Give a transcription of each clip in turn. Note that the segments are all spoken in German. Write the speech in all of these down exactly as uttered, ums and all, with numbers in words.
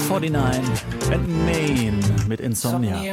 neunundvierzig and Maine mit Insomnia.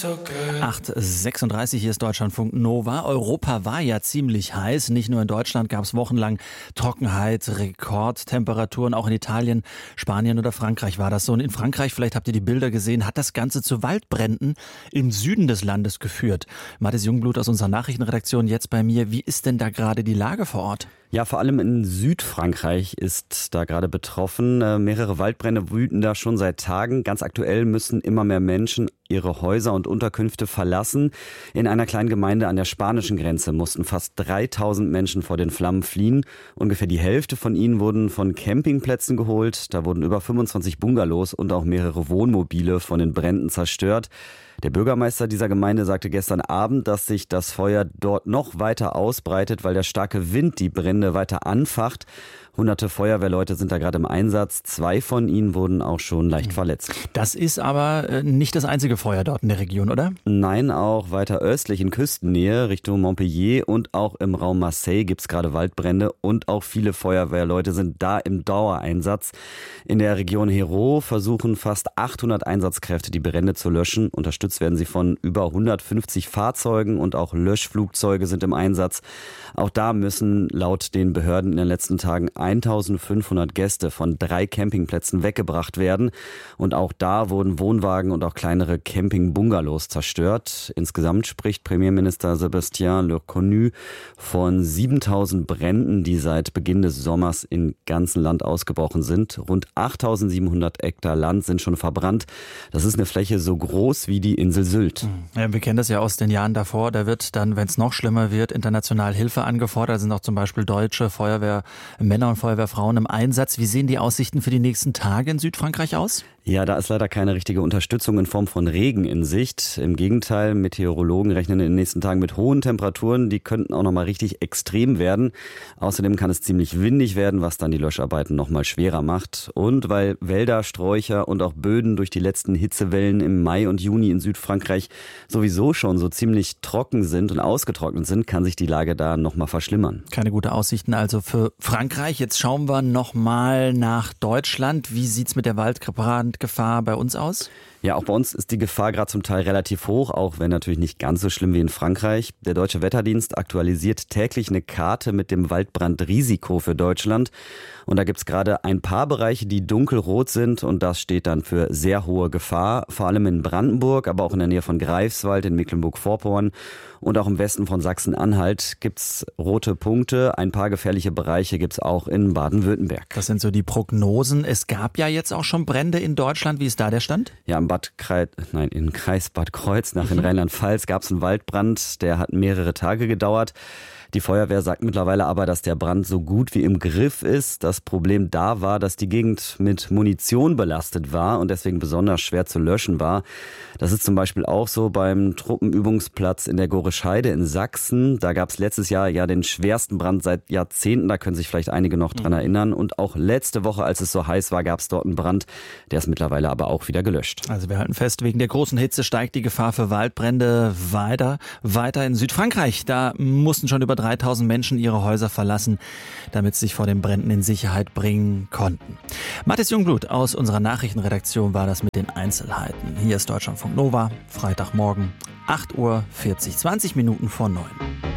acht Uhr sechsunddreißig, hier ist Deutschlandfunk Nova. Europa war ja ziemlich heiß. Nicht nur in Deutschland gab es wochenlang Trockenheit, Rekordtemperaturen. Auch in Italien, Spanien oder Frankreich war das so. Und in Frankreich, vielleicht habt ihr die Bilder gesehen, hat das Ganze zu Waldbränden im Süden des Landes geführt. Mathis Jungblut aus unserer Nachrichtenredaktion jetzt bei mir. Wie ist denn da gerade die Lage vor Ort? Ja, vor allem in Südfrankreich ist da gerade betroffen. Äh, mehrere Waldbrände wüten da schon seit Tagen. Ganz aktuell müssen immer mehr Menschen ihre Häuser und Unterkünfte verlassen. In einer kleinen Gemeinde an der spanischen Grenze mussten fast dreitausend Menschen vor den Flammen fliehen. Ungefähr die Hälfte von ihnen wurden von Campingplätzen geholt. Da wurden über fünfundzwanzig Bungalows und auch mehrere Wohnmobile von den Bränden zerstört. Der Bürgermeister dieser Gemeinde sagte gestern Abend, dass sich das Feuer dort noch weiter ausbreitet, weil der starke Wind die Brände weiter anfacht. Hunderte Feuerwehrleute sind da gerade im Einsatz. Zwei von ihnen wurden auch schon leicht verletzt. Das ist aber nicht das einzige Feuer dort in der Region, oder? Nein, auch weiter östlich in Küstennähe Richtung Montpellier und auch im Raum Marseille gibt es gerade Waldbrände und auch viele Feuerwehrleute sind da im Dauereinsatz. In der Region Hérault versuchen fast achthundert Einsatzkräfte die Brände zu löschen. Unterstützt werden sie von über hundertfünfzig Fahrzeugen und auch Löschflugzeuge sind im Einsatz. Auch da müssen laut den Behörden in den letzten Tagen eintausendfünfhundert Gäste von drei Campingplätzen weggebracht werden. Und auch da wurden Wohnwagen und auch kleinere Camping-Bungalows zerstört. Insgesamt spricht Premierminister Sébastien Lecornu von siebentausend Bränden, die seit Beginn des Sommers im ganzen Land ausgebrochen sind. Rund achttausendsiebenhundert Hektar Land sind schon verbrannt. Das ist eine Fläche so groß wie die Insel Sylt. Ja, wir kennen das ja aus den Jahren davor. Da wird dann, wenn es noch schlimmer wird, international Hilfe angefordert. Da sind auch zum Beispiel deutsche Feuerwehrmänner und Feuerwehrfrauen im Einsatz. Wie sehen die Aussichten für die nächsten Tage in Südfrankreich aus? Ja, da ist leider keine richtige Unterstützung in Form von Regen in Sicht. Im Gegenteil, Meteorologen rechnen in den nächsten Tagen mit hohen Temperaturen. Die könnten auch nochmal richtig extrem werden. Außerdem kann es ziemlich windig werden, was dann die Löscharbeiten nochmal schwerer macht. Und weil Wälder, Sträucher und auch Böden durch die letzten Hitzewellen im Mai und Juni in Südfrankreich sowieso schon so ziemlich trocken sind und ausgetrocknet sind, kann sich die Lage da nochmal verschlimmern. Keine gute Aussichten also für Frankreich. Jetzt schauen wir nochmal nach Deutschland. Wie sieht's mit der Waldbrandgefahr bei uns aus? Ja, auch bei uns ist die Gefahr gerade zum Teil relativ hoch, auch wenn natürlich nicht ganz so schlimm wie in Frankreich. Der Deutsche Wetterdienst aktualisiert täglich eine Karte mit dem Waldbrandrisiko für Deutschland. Und da gibt's gerade ein paar Bereiche, die dunkelrot sind und das steht dann für sehr hohe Gefahr. Vor allem in Brandenburg, aber auch in der Nähe von Greifswald, in Mecklenburg-Vorpommern und auch im Westen von Sachsen-Anhalt gibt's rote Punkte. Ein paar gefährliche Bereiche gibt's auch in Baden-Württemberg. Das sind so die Prognosen. Es gab ja jetzt auch schon Brände in Deutschland. Wie ist da der Stand? Ja, im Bad Krei- nein, in Kreis Bad Kreuznach in Rheinland-Pfalz gab's einen Waldbrand, der hat mehrere Tage gedauert. Die Feuerwehr sagt mittlerweile aber, dass der Brand so gut wie im Griff ist. Das Problem da war, dass die Gegend mit Munition belastet war und deswegen besonders schwer zu löschen war. Das ist zum Beispiel auch so beim Truppenübungsplatz in der Gorischeide in Sachsen. Da gab es letztes Jahr ja den schwersten Brand seit Jahrzehnten. Da können sich vielleicht einige noch dran erinnern. Und auch letzte Woche, als es so heiß war, gab es dort einen Brand. Der ist mittlerweile aber auch wieder gelöscht. Also wir halten fest, wegen der großen Hitze steigt die Gefahr für Waldbrände weiter. Weiter in Südfrankreich. Da mussten schon über dreitausend Menschen ihre Häuser verlassen, damit sie sich vor den Bränden in Sicherheit bringen konnten. Mathis Jungblut aus unserer Nachrichtenredaktion war das mit den Einzelheiten. Hier ist Deutschlandfunk Nova, Freitagmorgen, acht Uhr vierzig, zwanzig Minuten vor neun.